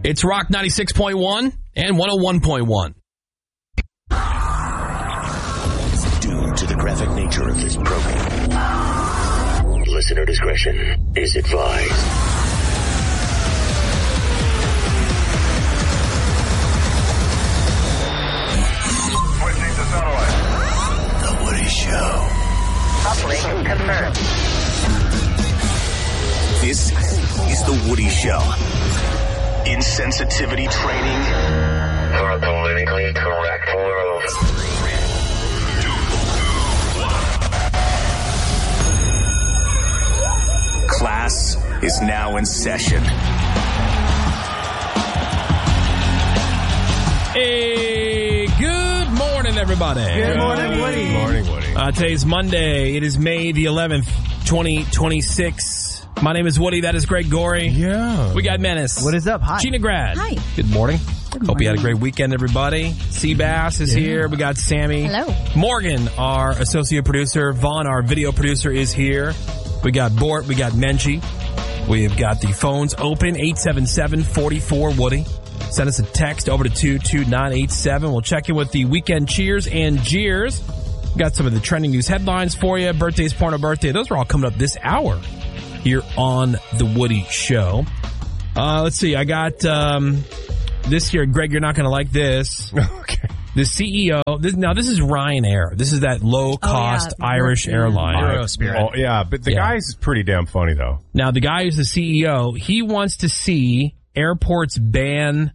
It's Rock 96.1 and 101.1. Due to the graphic nature of this program, listener discretion is advised. Switching to satellite. The Woody Show. Uplink confirmed. This is The Woody Show. Insensitivity training For a politically correct world. class is now in session. Hey, good morning, everybody. Good morning, Woody. Good morning, Woody. Today's Monday. It is May the 11th, 2026. My name is Woody. That is Greg Gorey. Yeah. We got Menace. What is up? Hi. Gina Grad. Hi. Good morning. Hope you had a great weekend, everybody. Seabass is here. We got Sammy. Hello. Morgan, our associate producer. Vaughn, our video producer, is here. We got Bort. We got Menchie. We've got the phones open, 877-44-WOODY. Send us a text over to 22987. We'll check in with the weekend cheers and jeers. We got some of the trending news headlines for you. Birthdays, porno birthday. Those are all coming up this hour here on The Woody Show. Let's see. I got this here. Greg, you're not going to like this. Okay. The CEO. This is Ryanair. This is that low-cost Irish airline. Eurospirit. Oh, yeah, but the guy's pretty damn funny, though. Now, the guy who's the CEO, he wants to see airports ban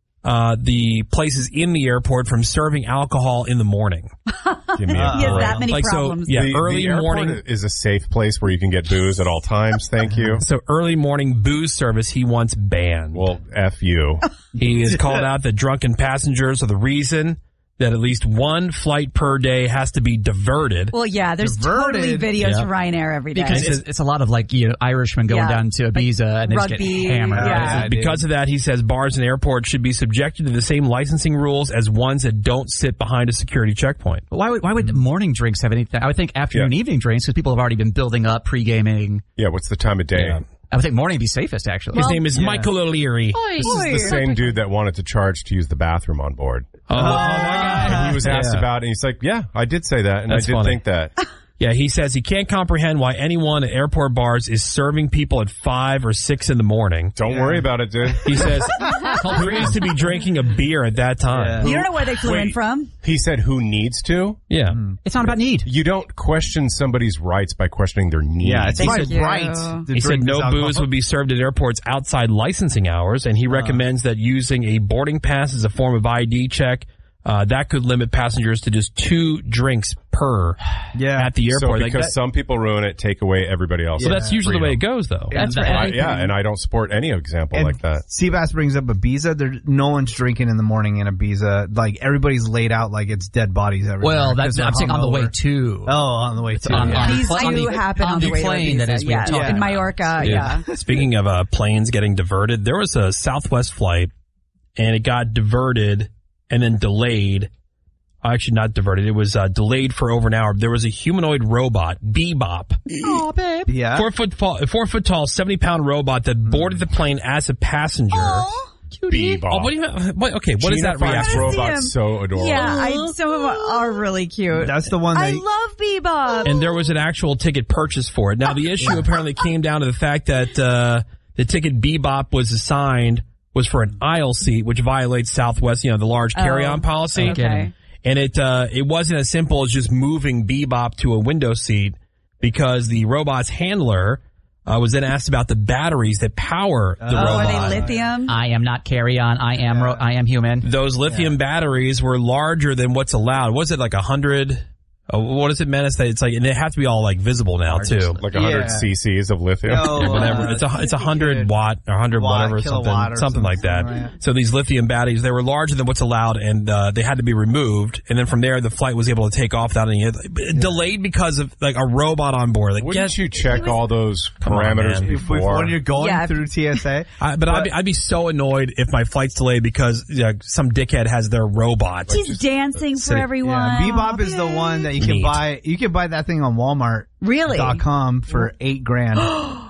the places in the airport from serving alcohol in the morning. Give me a He has break. that many problems. Early the airport morning is a safe place where you can get booze at all times. Thank you. So early morning booze service he wants banned. Well, F you. He has called out that drunken passengers are the reason that at least one flight per day has to be diverted. Well, yeah, there's Diverted. totally videos Yeah. of Ryanair every day. Because it's a lot of Irishmen going down to Ibiza and they just get rugby, hammered. yeah. Because of that, he says bars and airports should be subjected to the same licensing rules as ones that don't sit behind a security checkpoint. But why would morning drinks have anything? I would think afternoon, evening drinks because people have already been building up pre-gaming. Yeah, what's the time of day? Yeah. I would think morning would be safest, actually. His name is Michael O'Leary. This is the same dude that wanted to charge to use the bathroom on board. Oh, my God. And he was asked about it, and he's like, yeah, I did say that, and That's I did funny. think that. Yeah, he says he can't comprehend why anyone at airport bars is serving people at 5 or 6 in the morning. Don't worry about it, dude. He says, who needs to be drinking a beer at that time? You don't know where they flew in Wait. from. He said who needs to? Yeah. It's not about need. You don't question somebody's rights by questioning their needs. Yeah, it's my Thank you. right. to He said drink no this alcohol. booze would be served at airports outside licensing hours, and he recommends that using a boarding pass as a form of ID check, that could limit passengers to just 2 drinks per at the So airport. because some people ruin it, take away everybody else. So that's usually the way it goes, though. That's right. And I don't support any example like that. Seabass brings up Ibiza. No one's drinking in the morning in Ibiza. Like, everybody's laid out like it's dead bodies everywhere. Well, 'cause that's they're I'm saying on the way hungover. to. Oh, on the way to. on- yeah. These on do the- happen on on the the way to plane, Ibiza. that is, we were talking in about. Mallorca, yeah. Speaking of planes getting diverted, there was a Southwest flight, and it got diverted and then delayed. Actually, not diverted. It was delayed for over an hour. There was a humanoid robot, Bebop. Oh, babe. Yeah. 4 foot tall, 70-pound robot that boarded the plane as a passenger. Bebop. Oh, what do you? Okay, what is that finds reaction? robots so adorable. Yeah, some of them are really cute. That's the one I that... love Bebop. And there was an actual ticket purchase for it. Now, the issue apparently came down to the fact that the ticket Bebop was assigned was for an aisle seat, which violates Southwest, the large carry-on policy. Okay. And it wasn't as simple as just moving Bebop to a window seat because the robot's handler was then asked about the batteries that power the robot. Are they lithium? I am not carry-on. I am human. Those lithium batteries were larger than what's allowed. Was it like 100? What is it, Menace? It's like, and they have to be all like visible now too. Like 100 cc's of lithium. Whatever. It's 100 watt or 100 whatever, something like that. Right. So these lithium batteries, they were larger than what's allowed, and they had to be removed. And then from there, the flight was able to take off without any delayed because of like a robot on board. Like, Wouldn't you check all those on, parameters man. before? When you're going Yeah. through TSA. but I'd be so annoyed if my flight's delayed because some dickhead has their robot. He's dancing for sitting- everyone. Yeah, Bebop is the one that you can Neat. buy. You can buy that thing on Walmart.com Really? for $8,000.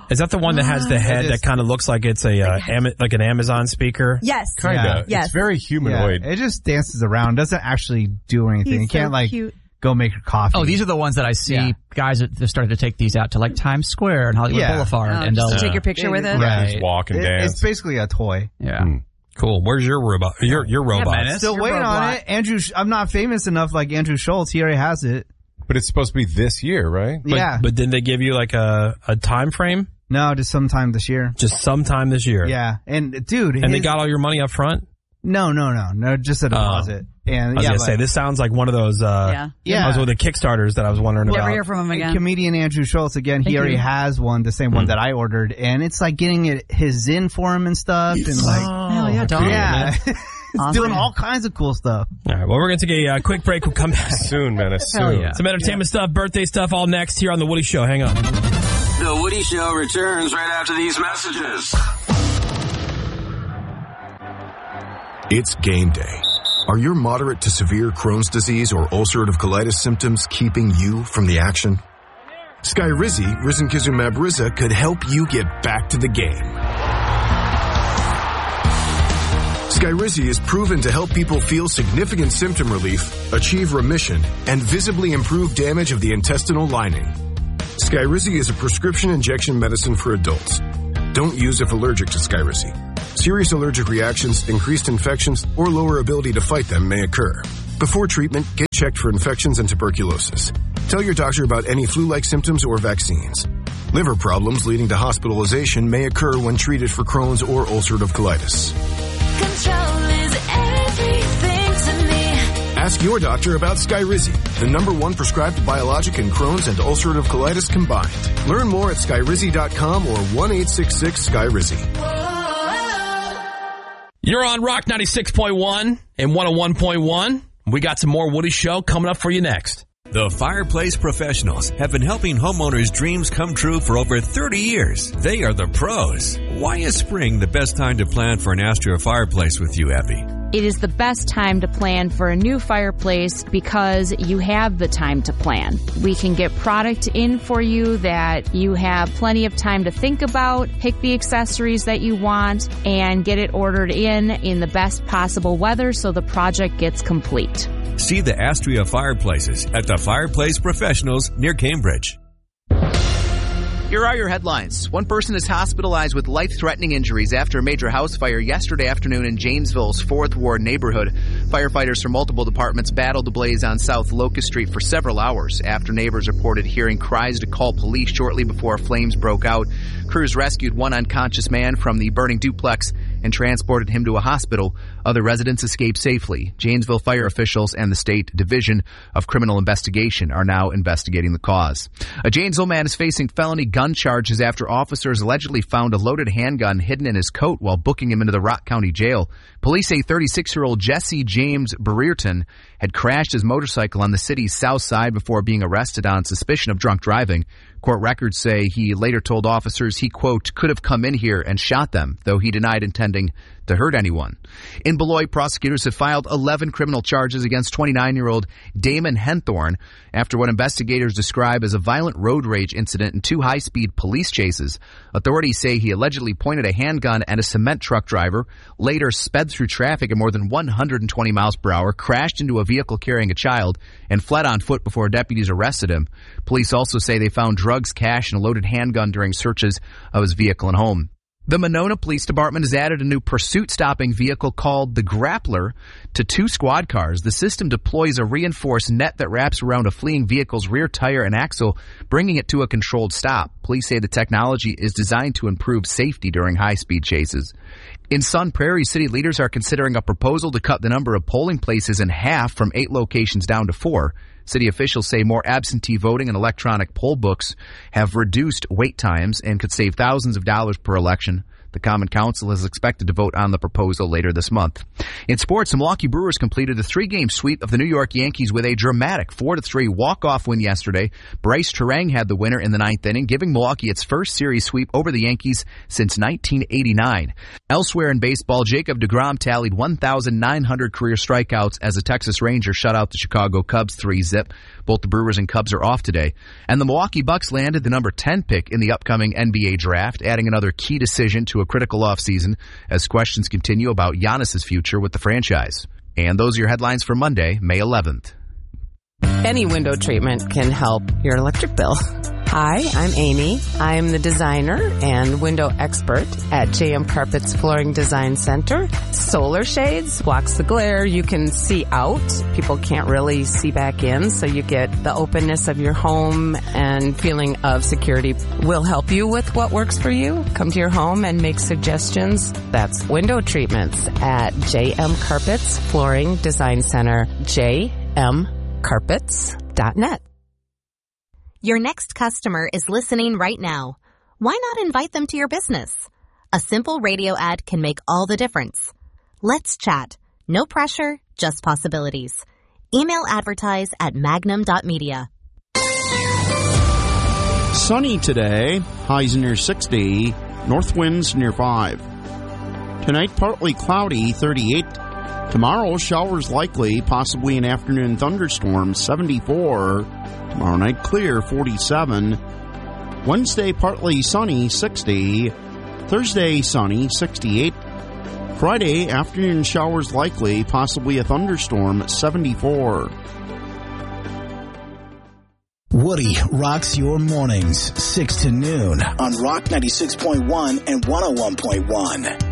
Is that the one that has the head that kind of looks like it's a like an Amazon speaker? Yes. Kinda. Yes. It's very humanoid. It just dances around. Doesn't actually do anything. He's It can't so cute. go make her coffee. Oh, these are the ones that I see Yeah. guys that have started to take these out to like Times Square and Hollywood Boulevard. Oh, and just they'll to take your picture with it. Right. Just walk and dance. It's basically a toy. Yeah. Cool. Where's your robot? Your robot? Menace. Still Your waiting on robot. it. Andrew, I'm not famous enough like Andrew Schultz. He already has it. But it's supposed to be this year, right? Yeah. But didn't they give you like a time frame? No, just sometime this year. Just sometime this year. Yeah. And dude. And they got all your money up front? No, just a deposit. And I was yeah, gonna say this sounds like one of those. Yeah. Yeah. Those were the Kickstarters that I was wondering Never about. hear from him again. Comedian Andrew Schultz again. He Thank already you. has one, the same one that I ordered, and it's like getting his in for him and stuff, and like Hell yeah, dog. yeah, it's Awesome. doing all kinds of cool stuff. All right. Well, we're gonna take a quick break. We'll come back. Soon, Menace. Hell Soon. yeah. Some entertainment stuff, birthday stuff, all next here on the Woody Show. Hang on. The Woody Show returns right after these messages. It's game day. Are your moderate to severe Crohn's disease or ulcerative colitis symptoms keeping you from the action? Skyrizi, risankizumab Riza, could help you get back to the game. Skyrizi is proven to help people feel significant symptom relief, achieve remission, and visibly improve damage of the intestinal lining. Skyrizi is a prescription injection medicine for adults. Don't use if allergic to Skyrizi. Serious allergic reactions, increased infections, or lower ability to fight them may occur. Before treatment, get checked for infections and tuberculosis. Tell your doctor about any flu-like symptoms or vaccines. Liver problems leading to hospitalization may occur when treated for Crohn's or ulcerative colitis. Control is everything to me. Ask your doctor about Skyrizi, the #1 prescribed biologic in Crohn's and ulcerative colitis combined. Learn more at skyrizi.com or 1-866-SKYRIZI. You're on Rock 96.1 and 101.1. We got some more Woody Show coming up for you next. The Fireplace Professionals have been helping homeowners' dreams come true for over 30 years. They are the pros. Why is spring the best time to plan for an Astro fireplace with you, Abby? It is the best time to plan for a new fireplace because you have the time to plan. We can get product in for you that you have plenty of time to think about, pick the accessories that you want, and get it ordered in the best possible weather so the project gets complete. See the Astria fireplaces at the Fireplace Professionals near Cambridge. Here are your headlines. One person is hospitalized with life-threatening injuries after a major house fire yesterday afternoon in Janesville's 4th Ward neighborhood. Firefighters from multiple departments battled the blaze on South Locust Street for several hours after neighbors reported hearing cries to call police shortly before flames broke out. Crews rescued one unconscious man from the burning duplex and transported him to a hospital. Other residents escaped safely. Janesville fire officials and the State Division of Criminal Investigation are now investigating the cause. A Janesville man is facing felony gun charges after officers allegedly found a loaded handgun hidden in his coat while booking him into the Rock County Jail. Police say 36-year-old Jesse James Brereton had crashed his motorcycle on the city's south side before being arrested on suspicion of drunk driving. Court records say he later told officers he, quote, could have come in here and shot them, though he denied intending to hurt anyone. In Beloit, prosecutors have filed 11 criminal charges against 29-year-old Damon Henthorne after what investigators describe as a violent road rage incident and 2 high-speed police chases. Authorities say he allegedly pointed a handgun at a cement truck driver, later sped through traffic at more than 120 miles per hour, crashed into a vehicle carrying a child, and fled on foot before deputies arrested him. Police also say they found drugs, cash, and a loaded handgun during searches of his vehicle and home. The Monona Police Department has added a new pursuit-stopping vehicle called the Grappler to 2 squad cars. The system deploys a reinforced net that wraps around a fleeing vehicle's rear tire and axle, bringing it to a controlled stop. Police say the technology is designed to improve safety during high-speed chases. In Sun Prairie, city leaders are considering a proposal to cut the number of polling places in half from 8 locations down to 4. City officials say more absentee voting and electronic poll books have reduced wait times and could save thousands of dollars per election. The Common Council is expected to vote on the proposal later this month. In sports, the Milwaukee Brewers completed a 3-game sweep of the New York Yankees with a dramatic 4-3 walk-off win yesterday. Bryce Terang had the winner in the 9th inning, giving Milwaukee its first series sweep over the Yankees since 1989. Elsewhere in baseball, Jacob deGrom tallied 1,900 career strikeouts as the Texas Rangers shut out the Chicago Cubs 3-0. Both the Brewers and Cubs are off today. And the Milwaukee Bucks landed the number 10 pick in the upcoming NBA draft, adding another key decision to a critical offseason as questions continue about Giannis's future with the franchise. And those are your headlines for Monday, May 11th. Any window treatment can help your electric bill. Hi, I'm Amy. I'm the designer and window expert at JM Carpets Flooring Design Center. Solar shades blocks the glare. You can see out. People can't really see back in, so you get the openness of your home and feeling of security. We'll help you with what works for you. Come to your home and make suggestions. That's window treatments at JM Carpets Flooring Design Center. jmcarpets.net. Your next customer is listening right now. Why not invite them to your business? A simple radio ad can make all the difference. Let's chat. No pressure, just possibilities. Email advertise at magnum.media. Sunny today, highs near 60, north winds near 5. Tonight, partly cloudy, 38. Tomorrow, showers likely, possibly an afternoon thunderstorm, 74. Tomorrow night, clear, 47. Wednesday, partly sunny, 60. Thursday, sunny, 68. Friday, afternoon showers likely, possibly a thunderstorm, 74. Woody rocks your mornings, 6 to noon on Rock 96.1 and 101.1.